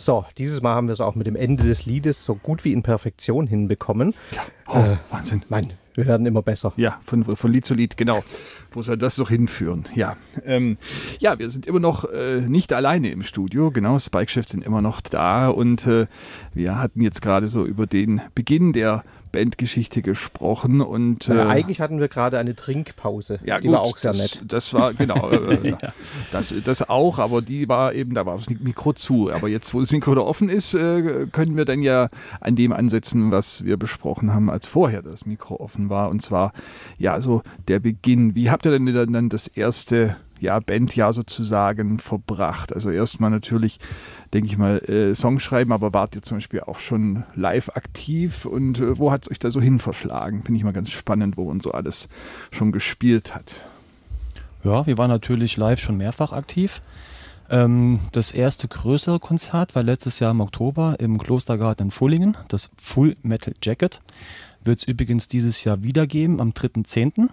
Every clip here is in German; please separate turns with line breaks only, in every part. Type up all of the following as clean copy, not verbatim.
So, dieses Mal haben wir es auch mit dem Ende des Liedes so gut wie in Perfektion hinbekommen.
Ja, Wahnsinn.
Mann, wir werden immer besser.
Ja, von Lied zu Lied, genau. Wo soll das doch hinführen? Ja, wir sind immer noch nicht alleine im Studio. Genau, Spike Chef sind immer noch da. Und wir hatten jetzt gerade so über den Beginn der Bandgeschichte gesprochen. Und
eigentlich hatten wir gerade eine Trinkpause.
Ja,
die
gut,
war auch sehr nett.
Das war, genau, das auch, aber die war eben, da war das Mikro zu. Aber jetzt, wo das Mikro da offen ist, können wir dann ja an dem ansetzen, was wir besprochen haben, als vorher das Mikro offen war. Und zwar, ja, so der Beginn. Wie habt ihr denn dann das erste Bandjahr sozusagen verbracht? Also erstmal natürlich, denke ich mal, Songs schreiben, aber wart ihr zum Beispiel auch schon live aktiv und wo hat es euch da so hin verschlagen? Finde ich mal ganz spannend, wo man so alles schon gespielt hat.
Ja, wir waren natürlich live schon mehrfach aktiv. Das erste größere Konzert war letztes Jahr im Oktober im Klostergarten in Fullingen, das Full Metal Jacket. Wird es übrigens dieses Jahr wieder geben, am 3.10.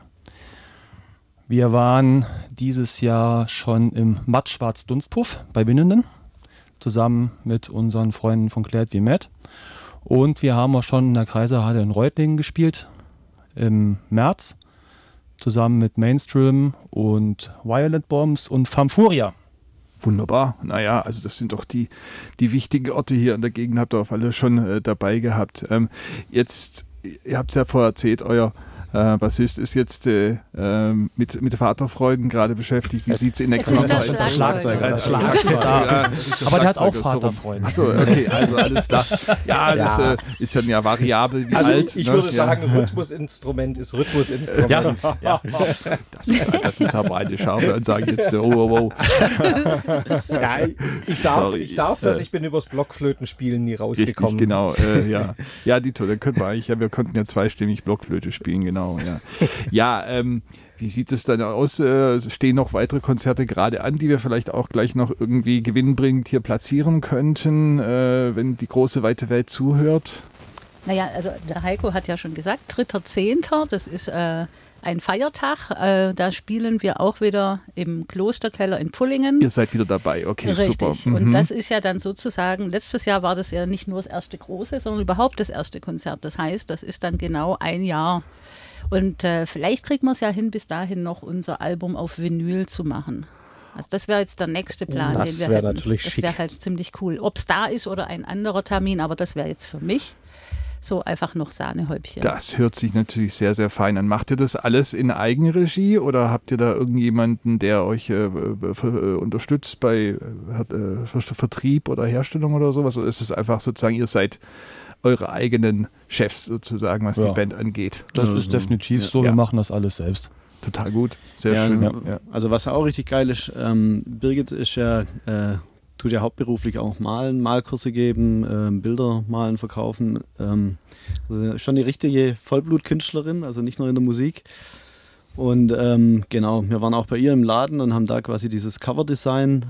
Wir waren dieses Jahr schon im Matt-Schwarz Dunstpuff bei Winnenden, zusammen mit unseren Freunden von Glad We Met. Und wir haben auch schon in der Kaiserhalle in Reutlingen gespielt im März, zusammen mit Mainstream und Violent Bombs und Famfuria.
Wunderbar. Naja, also das sind doch die wichtigen Orte hier in der Gegend, habt ihr auf alle schon dabei gehabt. Jetzt, ihr habt es ja vorher erzählt, euer Bassist ist jetzt mit Vaterfreuden gerade beschäftigt. Wie sieht es in der
Schlagzeuger.
Schlagzeuger. Aber der hat auch Vaterfreunde.
Achso, okay, also alles klar. Ja, das ist dann ja variabel wie
also
alt.
Ich würde sagen, Rhythmusinstrument ist Rhythmusinstrument.
Ja.
Das ist aber eine scharfe Ansage jetzt. Oh.
Ja, ich darf das, ich bin übers Blockflötenspielen nie rausgekommen.
Richtig, genau. Ja, Dito, dann können wir eigentlich, wir konnten ja zweistimmig Blockflöte spielen, genau. Ja, wie sieht es dann aus? Stehen noch weitere Konzerte gerade an, die wir vielleicht auch gleich noch irgendwie gewinnbringend hier platzieren könnten, wenn die große, weite Welt zuhört?
Naja, also der Heiko hat ja schon gesagt, 3.10., das ist ein Feiertag. Da spielen wir auch wieder im Klosterkeller in Pfullingen.
Ihr seid wieder dabei, okay,
richtig.
Super.
Und das ist ja dann sozusagen, letztes Jahr war das ja nicht nur das erste große, sondern überhaupt das erste Konzert. Das heißt, das ist dann genau ein Jahr. Und vielleicht kriegen wir es ja hin, bis dahin noch unser Album auf Vinyl zu machen. Also das wäre jetzt der nächste Plan,
das
den wir
wäre
hätten.
Natürlich
das
schick.
wäre halt ziemlich cool. Ob es da ist oder ein anderer Termin, aber das wäre jetzt für mich so einfach noch Sahnehäubchen.
Das hört sich natürlich sehr, sehr fein an. Macht ihr das alles in Eigenregie oder habt ihr da irgendjemanden, der euch unterstützt bei Vertrieb oder Herstellung oder sowas? Oder ist es einfach sozusagen, ihr seid eure eigenen Chefs sozusagen, was die Band angeht?
Das ist definitiv so, wir machen das alles selbst.
Total gut, sehr schön. Ja.
Also was auch richtig geil ist, Birgit ist ja, tut ja hauptberuflich auch malen, Malkurse geben, Bilder malen, verkaufen. Also schon die richtige Vollblutkünstlerin, also nicht nur in der Musik. Und genau, wir waren auch bei ihr im Laden und haben da quasi dieses Coverdesign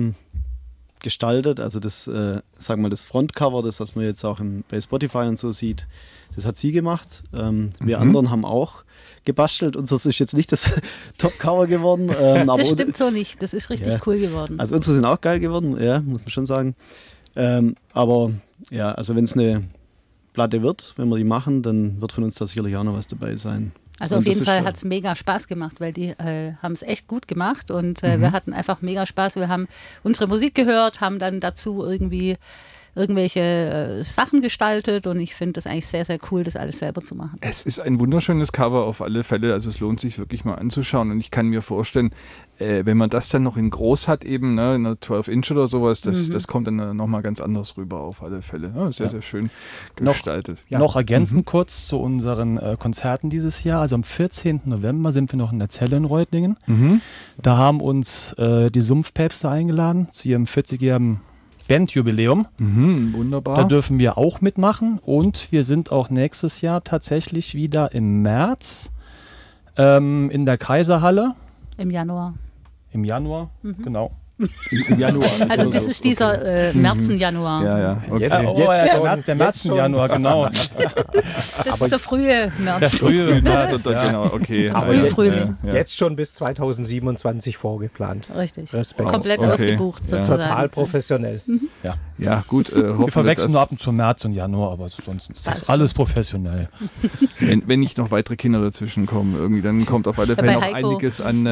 gestaltet. Also das, sagen wir mal, das Frontcover, das was man jetzt auch bei Spotify und so sieht, das hat sie gemacht. Wir anderen haben auch gebastelt. Unseres ist jetzt nicht das Top-Cover geworden. Aber
das stimmt so nicht. Das ist richtig cool geworden.
Also unsere sind auch geil geworden, ja, muss man schon sagen. Aber ja, also wenn es eine Platte wird, wenn wir die machen, dann wird von uns da sicherlich auch noch was dabei sein.
Also auf jeden Fall hat es mega Spaß gemacht, weil die haben es echt gut gemacht und wir hatten einfach mega Spaß. Wir haben unsere Musik gehört, haben dann dazu irgendwelche Sachen gestaltet und ich finde das eigentlich sehr, sehr cool, das alles selber zu machen.
Es ist ein wunderschönes Cover auf alle Fälle, also es lohnt sich wirklich mal anzuschauen und ich kann mir vorstellen, wenn man das dann noch in groß hat eben, ne, in einer 12-Inch oder sowas, das kommt dann nochmal ganz anders rüber auf alle Fälle. Ja, sehr, sehr schön gestaltet.
Noch ergänzend kurz zu unseren Konzerten dieses Jahr. Also am 14. November sind wir noch in der Zelle in Reutlingen. Da haben uns die Sumpfpäpste eingeladen zu ihrem 40-jährigen Bandjubiläum.
Wunderbar.
Da dürfen wir auch mitmachen und wir sind auch nächstes Jahr tatsächlich wieder im März in der Kaiserhalle.
Im Januar.
Genau.
Im Januar.
Also das ist dieser Märzen-Januar.
Ja. Okay.
Der Märzen-Januar, genau.
Das ist der frühe März.
Der frühe März,
Genau, okay.
Frühling.
Jetzt schon bis 2027 vorgeplant.
Richtig.
Respekt.
Komplett
Okay.
ausgebucht sozusagen.
Total professionell.
Ja, gut.
Wir verwechseln nur ab und zu März und Januar, aber sonst ist das alles professionell.
Wenn nicht noch weitere Kinder dazwischen kommen, irgendwie, dann kommt auf alle Fälle noch
Heiko.
einiges an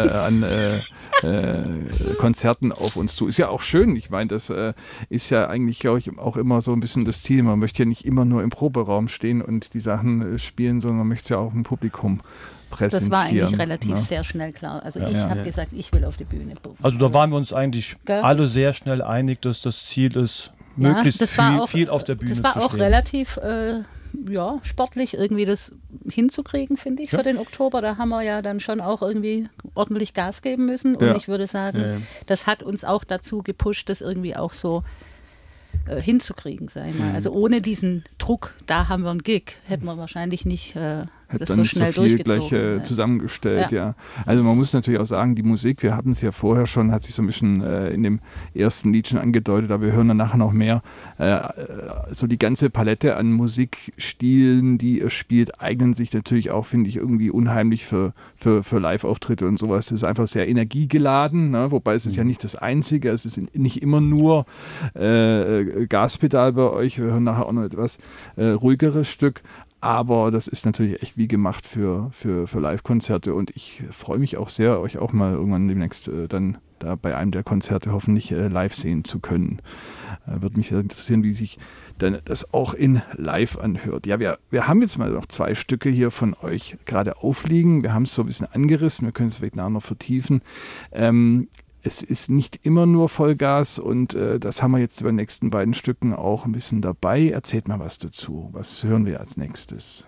Konzerten auf uns zu. Ist ja auch schön. Ich meine, das ist ja eigentlich, glaube ich, auch immer so ein bisschen das Ziel. Man möchte ja nicht immer nur im Proberaum stehen und die Sachen spielen, sondern man möchte es ja auch im Publikum präsentieren.
Das war eigentlich relativ sehr schnell klar. Also ich habe gesagt, ich will auf die Bühne.
Also da waren wir uns eigentlich alle sehr schnell einig, dass das Ziel ist, möglichst viel auf der Bühne zu stehen.
Das war auch relativ sportlich irgendwie das hinzukriegen, finde ich, für den Oktober. Da haben wir ja dann schon auch irgendwie ordentlich Gas geben müssen. Und ich würde sagen, das hat uns auch dazu gepusht, das irgendwie auch so hinzukriegen, sag ich mal. Also ohne diesen Druck, da haben wir einen Gig, hätten wir wahrscheinlich nicht das so schnell durchgezogen.
Gleich zusammengestellt, ja. Also man muss natürlich auch sagen, die Musik, wir hatten es ja vorher schon, hat sich so ein bisschen in dem ersten Lied schon angedeutet, aber wir hören dann nachher noch mehr. So die ganze Palette an Musikstilen, die ihr spielt, eignen sich natürlich auch, finde ich, irgendwie unheimlich für Live-Auftritte und sowas. Das ist einfach sehr energiegeladen, ne? Wobei es ist ja nicht das Einzige, es ist nicht immer nur Gaspedal bei euch, wir hören nachher auch noch etwas ruhigeres Stück. Aber das ist natürlich echt wie gemacht für Live-Konzerte und ich freue mich auch sehr, euch auch mal irgendwann demnächst dann da bei einem der Konzerte hoffentlich live sehen zu können. Würde mich interessieren, wie sich dann das auch in live anhört. Ja, wir haben jetzt mal noch 2 Stücke hier von euch gerade aufliegen. Wir haben es so ein bisschen angerissen, wir können es vielleicht nachher noch vertiefen. Es ist nicht immer nur Vollgas und das haben wir jetzt bei den nächsten beiden Stücken auch ein bisschen dabei. Erzählt mal was dazu. Was hören wir als nächstes?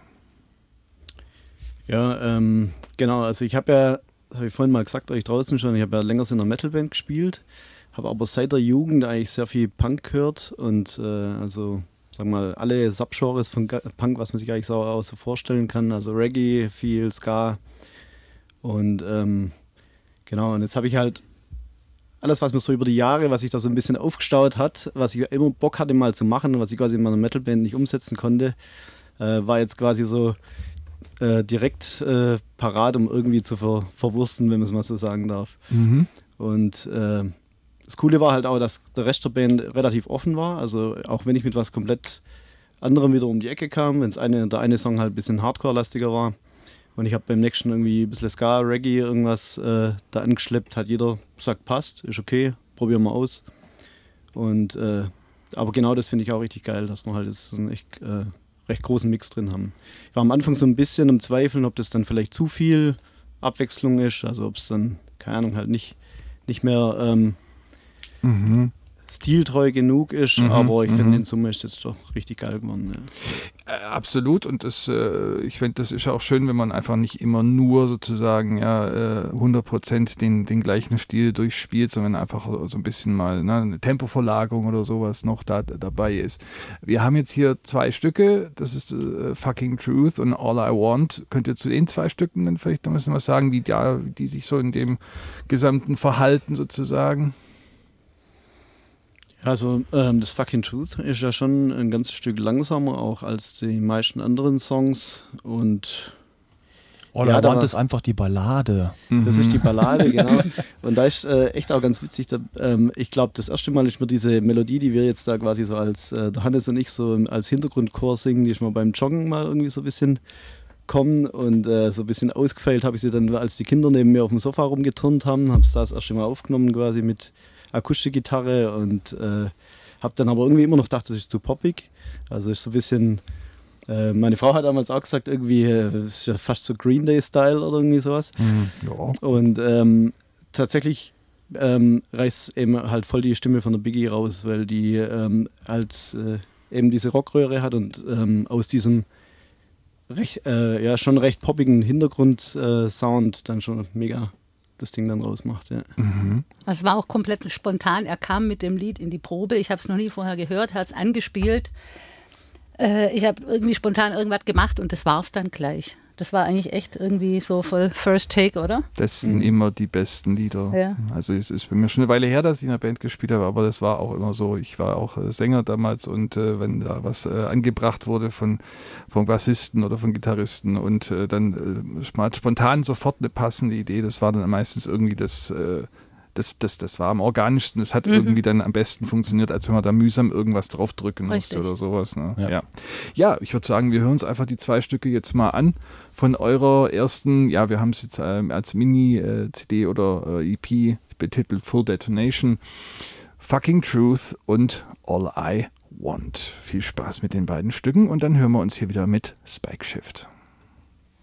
Ja, genau. Also ich habe ich vorhin mal gesagt, euch draußen schon, ich habe ja länger in einer Metalband gespielt, habe aber seit der Jugend eigentlich sehr viel Punk gehört und also sagen wir mal alle Subgenres von Punk, was man sich eigentlich auch so vorstellen kann, also Reggae, viel Ska und genau, und jetzt habe ich halt alles, was mir so über die Jahre, was sich da so ein bisschen aufgestaut hat, was ich immer Bock hatte mal zu machen, was ich quasi in meiner Metalband nicht umsetzen konnte, war jetzt quasi so direkt parat, um irgendwie zu verwursten, wenn man es mal so sagen darf. Mhm. Und das Coole war halt auch, dass der Rest der Band relativ offen war, also auch wenn ich mit was komplett anderem wieder um die Ecke kam, wenn der eine Song halt ein bisschen Hardcore-lastiger war, und ich habe beim nächsten irgendwie ein bisschen Ska, Reggae, irgendwas da angeschleppt, hat jeder gesagt, passt, ist okay, probieren wir aus. Und aber genau das finde ich auch richtig geil, dass wir halt jetzt einen echt recht großen Mix drin haben. Ich war am Anfang so ein bisschen im Zweifeln, ob das dann vielleicht zu viel Abwechslung ist, also ob es dann, keine Ahnung, halt nicht mehr stiltreu genug ist, aber ich finde, in Summe ist es doch richtig geil geworden. Ja.
Absolut, und ich finde, das ist auch schön, wenn man einfach nicht immer nur sozusagen 100% den gleichen Stil durchspielt, sondern einfach so ein bisschen mal eine Tempoverlagerung oder sowas noch dabei ist. Wir haben jetzt hier 2 Stücke, das ist Fucking Truth und All I Want. Könnt ihr zu den 2 Stücken dann vielleicht noch ein bisschen was sagen, wie die sich so in dem gesamten Verhalten sozusagen?
Also das Fucking Truth ist ja schon ein ganzes Stück langsamer auch als die meisten anderen Songs und
All I Want ist einfach die Ballade.
Das ist die Ballade, genau. Und da ist echt auch ganz witzig, ich glaube, das erste Mal ist mir diese Melodie, die wir jetzt da quasi so als der Hannes und ich so als Hintergrundchor singen, die ist mir beim Joggen mal irgendwie so ein bisschen kommen und so ein bisschen ausgefeilt habe ich sie dann, als die Kinder neben mir auf dem Sofa rumgeturnt haben, habe es das erste Mal aufgenommen quasi mit Akustikgitarre und habe dann aber irgendwie immer noch gedacht, das ist zu poppig. Also ist so ein bisschen, meine Frau hat damals auch gesagt, irgendwie, das ist ja fast so Green Day-Style oder irgendwie sowas.
Ja.
Und tatsächlich reißt eben halt voll die Stimme von der Biggie raus, weil die halt eben diese Rockröhre hat und aus diesem schon recht poppigen Hintergrund-Sound dann schon mega das Ding dann rausmacht, ja.
Also es war auch komplett spontan. Er kam mit dem Lied in die Probe. Ich habe es noch nie vorher gehört, hat es angespielt. Ich habe irgendwie spontan irgendwas gemacht und das war es dann gleich. das war eigentlich echt irgendwie so voll First Take, oder?
Das sind immer die besten Lieder.
Ja.
Also es ist bei mir schon eine Weile her, dass ich in der Band gespielt habe, aber das war auch immer so. Ich war auch Sänger damals und wenn da was angebracht wurde vom Bassisten oder von Gitarristen und dann spontan sofort eine passende Idee, das war dann meistens irgendwie das war am organischsten. Das hat irgendwie dann am besten funktioniert, als wenn man da mühsam irgendwas draufdrücken musste oder sowas. Ne? Ja, ich würde sagen, wir hören uns einfach die 2 Stücke jetzt mal an von eurer ersten, wir haben es jetzt als Mini-CD oder EP betitelt, Full Detonation, Fucking Truth und All I Want. Viel Spaß mit den beiden Stücken und dann hören wir uns hier wieder mit Spike Shift.